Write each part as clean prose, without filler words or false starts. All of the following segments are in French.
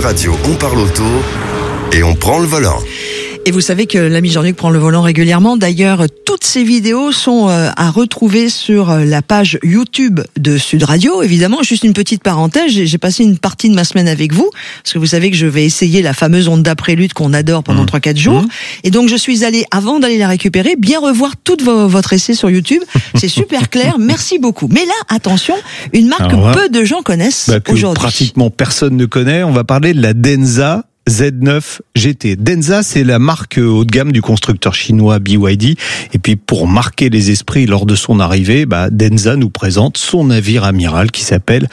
Radio, on parle auto et on prend le volant. Et vous savez que l'ami Jean-Luc prend le volant régulièrement. D'ailleurs, toutes ces vidéos sont à retrouver sur la page YouTube de Sud Radio. Évidemment, juste une petite parenthèse, j'ai passé une partie de ma semaine avec vous, parce que vous savez que je vais essayer la fameuse onde d'après-lutte qu'on adore pendant 3-4 jours. Et donc, je suis allé, avant d'aller la récupérer, bien revoir tout votre essai sur YouTube. C'est super clair, merci beaucoup. Mais là, attention, une marque que peu de gens connaissent aujourd'hui. Pratiquement personne ne connaît. On va parler de la Denza Z9 GT. Denza, c'est la marque haut de gamme du constructeur chinois BYD. Et puis, pour marquer les esprits lors de son arrivée, Denza nous présente son navire amiral qui s'appelle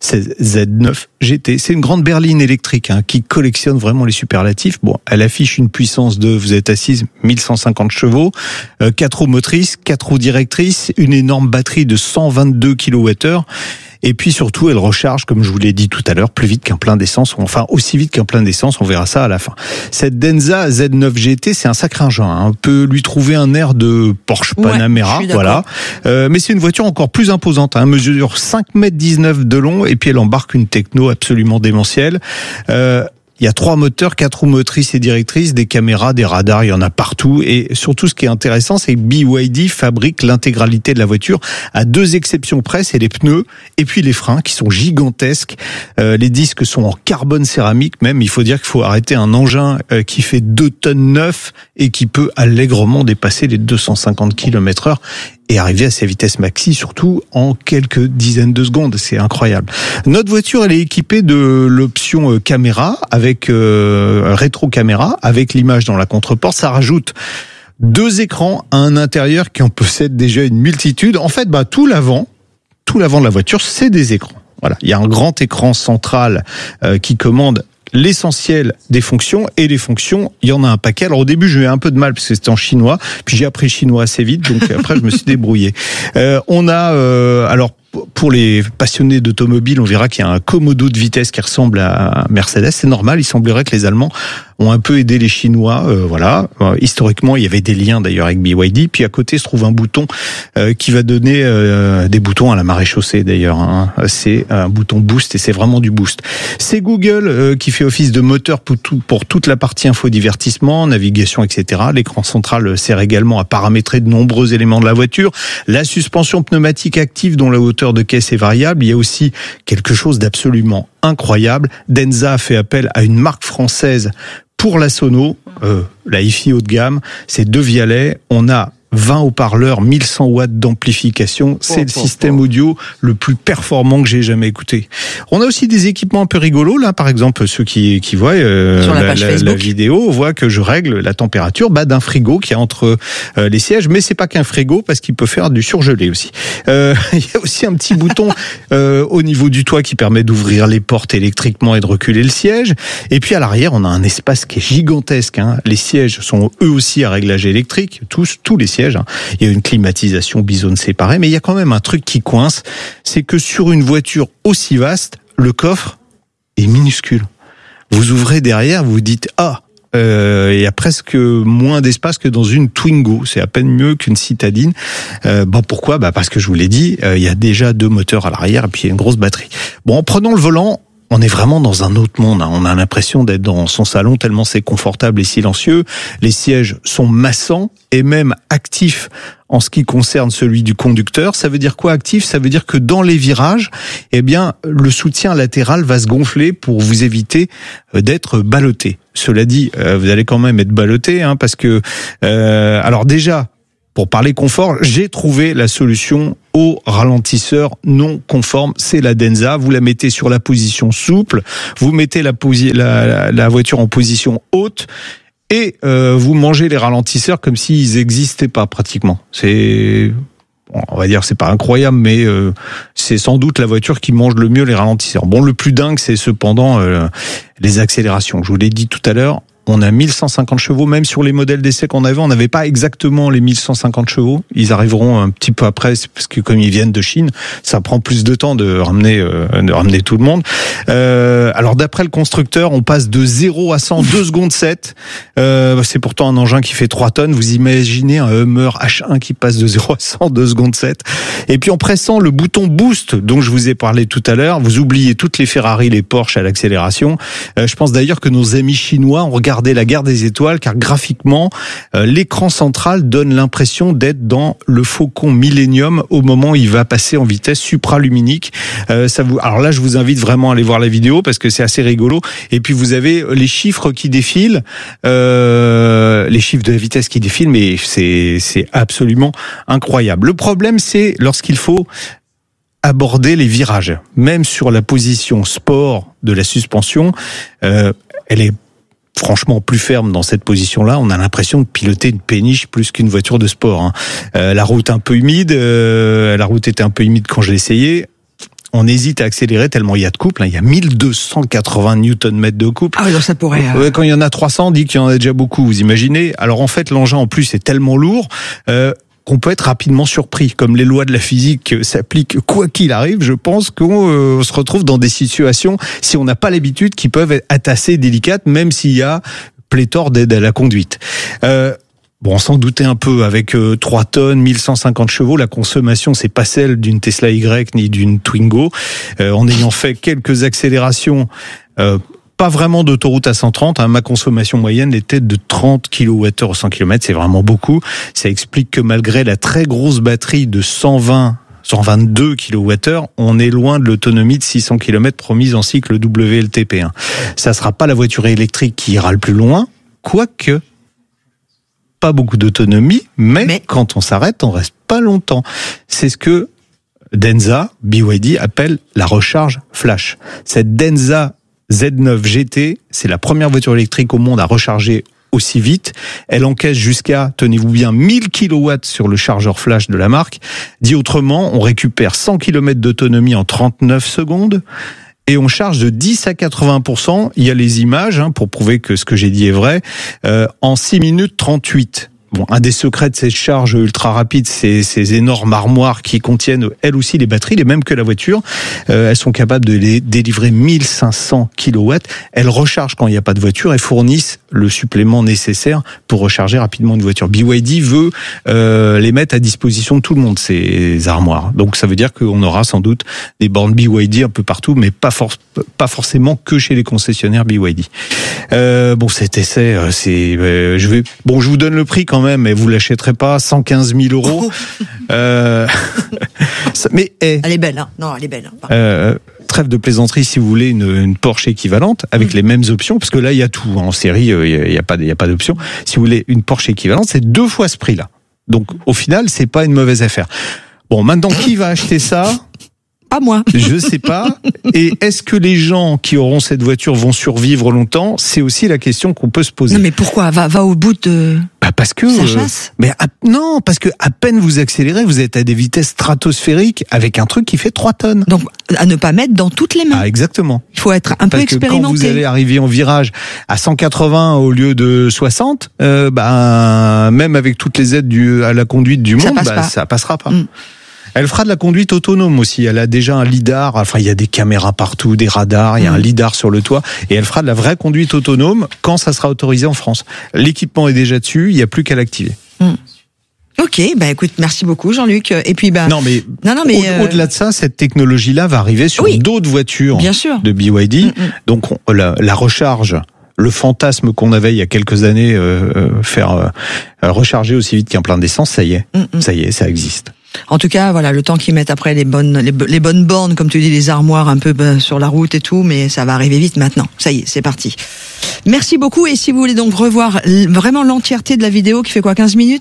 Z9 GT. C'est une grande berline électrique qui collectionne vraiment les superlatifs. Bon, elle affiche une puissance de, vous êtes assise, 1150 chevaux, 4 roues motrices, 4 roues directrices, une énorme batterie de 122 kWh. Et puis surtout, elle recharge, comme je vous l'ai dit tout à l'heure, plus vite qu'un plein d'essence, enfin aussi vite qu'un plein d'essence, on verra ça à la fin. Cette Denza Z9 GT, c'est un sacré engin. On peut lui trouver un air de Porsche Panamera, voilà. Mais c'est une voiture encore plus imposante. Elle mesure 5,19 m de long et puis elle embarque une techno absolument démentielle. Il y a 3 moteurs, 4 roues motrices et directrices, des caméras, des radars, il y en a partout. Et surtout, ce qui est intéressant, c'est que BYD fabrique l'intégralité de la voiture, à 2 exceptions près, c'est les pneus et puis les freins qui sont gigantesques. Les disques sont en carbone céramique même. Il faut dire qu'il faut arrêter un engin qui fait 2 tonnes 9 et qui peut allègrement dépasser les 250 km/h. Et arriver à sa vitesse maxi, surtout en quelques dizaines de secondes. C'est incroyable. Notre voiture, elle est équipée de l'option caméra, avec rétro-caméra, avec l'image dans la contreporte. Ça rajoute 2 écrans à un intérieur qui en possède déjà une multitude. En fait, tout l'avant de la voiture, c'est des écrans. Voilà. Il y a un grand écran central qui commande l'essentiel des fonctions, et les fonctions, il y en a un paquet. Alors au début, j'ai eu un peu de mal parce que c'était en chinois, puis j'ai appris le chinois assez vite, donc après je me suis débrouillé. On a alors pour les passionnés d'automobile, on verra qu'il y a un commodo de vitesse qui ressemble à Mercedes. C'est normal, il semblerait que les Allemands ont un peu aidé les Chinois. Voilà. Historiquement, il y avait des liens d'ailleurs avec BYD. Puis à côté se trouve un bouton qui va donner des boutons à la maréchaussée d'ailleurs. C'est un bouton boost et c'est vraiment du boost. C'est Google qui fait office de moteur pour toute la partie infodivertissement, navigation, etc. L'écran central sert également à paramétrer de nombreux éléments de la voiture. La suspension pneumatique active dont la hauteur de caisse est variable. Il y a aussi quelque chose d'absolument incroyable. Denza a fait appel à une marque française pour la sono, la hi-fi haut de gamme. C'est 2 vialets. On a 20 haut-parleurs, 1100 watts d'amplification. C'est le système audio le plus performant que j'ai jamais écouté. On a aussi des équipements un peu rigolos. Là, par exemple, ceux qui voient la vidéo, on voit que je règle la température d'un frigo qui est entre les sièges. Mais c'est pas qu'un frigo parce qu'il peut faire du surgelé aussi. Il y a aussi un petit bouton au niveau du toit qui permet d'ouvrir les portes électriquement et de reculer le siège. Et puis à l'arrière, on a un espace qui est gigantesque. Les sièges sont eux aussi à réglage électrique. Tous les sièges. Il y a une climatisation bisone séparée, mais il y a quand même un truc qui coince, c'est que sur une voiture aussi vaste, le coffre est minuscule. Vous ouvrez derrière, vous dites il y a presque moins d'espace que dans une Twingo. C'est à peine mieux qu'une citadine. Pourquoi ? Parce que je vous l'ai dit, il y a déjà 2 moteurs à l'arrière et puis il y a une grosse batterie. Bon, en prenant le volant, on est vraiment dans un autre monde. On a l'impression d'être dans son salon tellement c'est confortable et silencieux. Les sièges sont massants et même actifs en ce qui concerne celui du conducteur. Ça veut dire quoi actif ? Ça veut dire que dans les virages, le soutien latéral va se gonfler pour vous éviter d'être ballotté. Cela dit, vous allez quand même être ballotté, parce que alors déjà, pour parler confort, j'ai trouvé la solution au ralentisseur non conforme, c'est la Denza. Vous la mettez sur la position souple, vous mettez la voiture en position haute et vous mangez les ralentisseurs comme s'ils n'existaient pas pratiquement. On va dire c'est pas incroyable, mais c'est sans doute la voiture qui mange le mieux les ralentisseurs. Bon, le plus dingue, c'est cependant les accélérations. Je vous l'ai dit tout à l'heure, on a 1150 chevaux, même sur les modèles d'essai qu'on avait, on n'avait pas exactement les 1150 chevaux. Ils arriveront un petit peu après, parce que comme ils viennent de Chine, ça prend plus de temps de ramener tout le monde. Alors d'après le constructeur, on passe de 0 à 100 2 secondes 7. C'est pourtant un engin qui fait 3 tonnes. Vous imaginez un Hummer H1 qui passe de 0 à 100 2 secondes 7. Et puis en pressant le bouton boost dont je vous ai parlé tout à l'heure, vous oubliez toutes les Ferrari, les Porsche à l'accélération. Je pense d'ailleurs que nos amis chinois ont regardé la guerre des étoiles, car graphiquement, l'écran central donne l'impression d'être dans le Faucon Millennium au moment où il va passer en vitesse supraluminique. Alors là, je vous invite vraiment à aller voir la vidéo parce que c'est assez rigolo. Et puis vous avez les chiffres qui défilent, les chiffres de la vitesse qui défilent, mais c'est absolument incroyable. Le problème, c'est lorsqu'il faut aborder les virages. Même sur la position sport de la suspension, elle est franchement plus ferme dans cette position-là. On a l'impression de piloter une péniche plus qu'une voiture de sport. La route un peu humide, la route était un peu humide quand je l'ai essayé. On hésite à accélérer tellement il y a de couple. Il y a 1280 Nm de couple. Ah oui, donc ça pourrait... Quand il y en a 300, on dit qu'il y en a déjà beaucoup, vous imaginez. Alors en fait, l'engin en plus est tellement lourd qu'on peut être rapidement surpris. Comme les lois de la physique s'appliquent quoi qu'il arrive, je pense qu'on se retrouve dans des situations, si on n'a pas l'habitude, qui peuvent être assez délicates, même s'il y a pléthore d'aides à la conduite. Bon, on s'en doutait un peu, avec 3 tonnes, 1150 chevaux, la consommation, c'est pas celle d'une Tesla Y ni d'une Twingo. En ayant fait quelques accélérations, pas vraiment d'autoroute à 130, ma consommation moyenne était de 30 kWh au 100 km, c'est vraiment beaucoup. Ça explique que malgré la très grosse batterie de 122 kWh, on est loin de l'autonomie de 600 km promise en cycle WLTP. Ça sera pas la voiture électrique qui ira le plus loin, quoique pas beaucoup d'autonomie, mais quand on s'arrête, on reste pas longtemps. C'est ce que Denza, BYD, appelle la recharge flash. Cette Denza Z9 GT, c'est la première voiture électrique au monde à recharger aussi vite. Elle encaisse jusqu'à, tenez-vous bien, 1000 kW sur le chargeur flash de la marque. Dit autrement, on récupère 100 km d'autonomie en 39 secondes et on charge de 10 à 80%. Il y a les images pour prouver que ce que j'ai dit est vrai, en 6 minutes 38. Bon, un des secrets de ces charges ultra rapides, c'est ces énormes armoires qui contiennent elles aussi les batteries, les mêmes que la voiture. Elles sont capables de les délivrer 1500 kW. Elles rechargent quand il n'y a pas de voiture et fournissent le supplément nécessaire pour recharger rapidement une voiture. BYD veut les mettre à disposition de tout le monde, ces armoires. Donc ça veut dire qu'on aura sans doute des bornes BYD un peu partout, mais pas forcément que chez les concessionnaires BYD. Bon, cet essai, je vous donne le prix quand même, mais vous l'achèterez pas, 115 000 euros. Mais elle est belle, Non, elle est belle. Trêve de plaisanterie, si vous voulez une Porsche équivalente avec les mêmes options, parce que là il y a tout en série, il y a pas d'option. Si vous voulez une Porsche équivalente, c'est 2 fois ce prix-là. Donc au final, c'est pas une mauvaise affaire. Bon, maintenant qui va acheter ça? Pas moi. Je sais pas. Et est-ce que les gens qui auront cette voiture vont survivre longtemps? C'est aussi la question qu'on peut se poser. Non, mais pourquoi? Va au bout de... parce que ça chasse. Non, parce que à peine vous accélérez, vous êtes à des vitesses stratosphériques avec un truc qui fait 3 tonnes. Donc à ne pas mettre dans toutes les mains. Ah, exactement. Il faut être un peu expérimenté. Quand vous allez arriver en virage à 180 au lieu de 60, même avec toutes les aides à la conduite du monde, ça passera pas. Elle fera de la conduite autonome aussi. Elle a déjà un lidar. Enfin, il y a des caméras partout, des radars. Il y a un lidar sur le toit. Et elle fera de la vraie conduite autonome quand ça sera autorisé en France. L'équipement est déjà dessus. Il n'y a plus qu'à l'activer. Ok, écoute, merci beaucoup Jean-Luc. Et puis non mais au-delà de ça, cette technologie-là va arriver sur d'autres voitures de BYD. Donc la recharge, le fantasme qu'on avait il y a quelques années, faire recharger aussi vite qu'un plein d'essence, ça y est, ça existe. En tout cas, voilà, le temps qu'ils mettent après les bonnes bornes, comme tu dis, les armoires un peu sur la route et tout, mais ça va arriver vite maintenant. Ça y est, c'est parti. Merci beaucoup. Et si vous voulez donc revoir vraiment l'entièreté de la vidéo qui fait 15 minutes?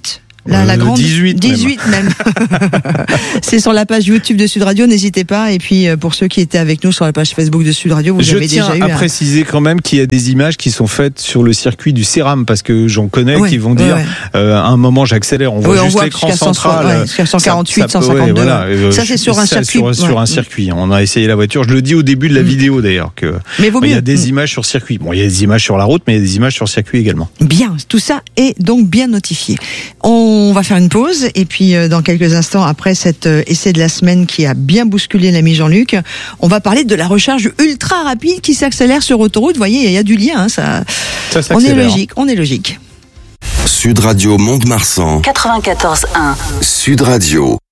La grande 18 même. C'est sur la page YouTube de Sud Radio, n'hésitez pas. Et puis pour ceux qui étaient avec nous sur la page Facebook de Sud Radio, vous avez déjà eu. Je tiens à préciser quand même qu'il y a des images qui sont faites sur le circuit du Céram, parce que j'en connais qui vont dire à un moment j'accélère, on voit juste l'écran central, jusqu'à 148, 152. Voilà. Ça c'est sur un circuit. Sur un circuit. On a essayé la voiture. Je le dis au début de la vidéo d'ailleurs que. Mais vaut mieux. Il y a des images sur circuit. Bon, il y a des images sur la route, mais il y a des images sur circuit également. Bien, tout ça est donc bien notifié. On va faire une pause et puis dans quelques instants après cet essai de la semaine qui a bien bousculé l'ami Jean-Luc, on va parler de la recharge ultra rapide qui s'accélère sur autoroute. Vous voyez, il y a du lien, ça on est logique. Sud Radio Mont-de-Marsan 94.1 Sud Radio.